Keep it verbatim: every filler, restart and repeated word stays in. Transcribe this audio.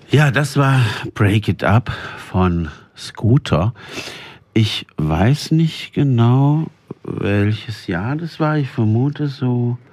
Ja, das war Break It Up von Scooter. Ich weiß nicht genau, welches Jahr das war. Ich vermute so